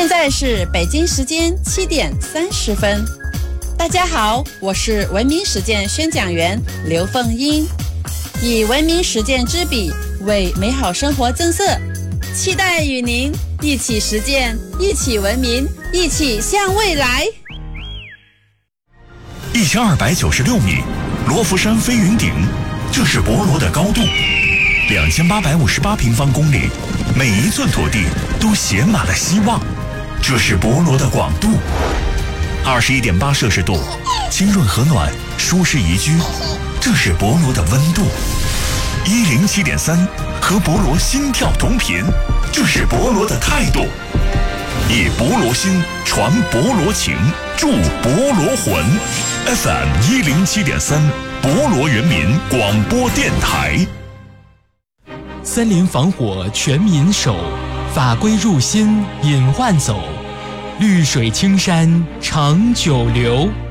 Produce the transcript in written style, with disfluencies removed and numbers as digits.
现在是北京时间7点30分。大家好，我是文明实践宣讲员刘凤英，以文明实践之笔为美好生活增色，期待与您一起实践，一起文明，一起向未来。 1296米，罗浮山飞云顶，这是博罗的高度。2858平方公里，每一寸土地都写满了希望，这是博罗的广度。21.8摄氏度，清润和暖，舒适宜居，这是博罗的温度。107.3，和博罗心跳同频，这是博罗的态度。以博罗心传博罗情，助博罗魂。FM 107.3，博罗人民广播电台。 森林防火全民守，法规入心隐患走，绿水青山长久留。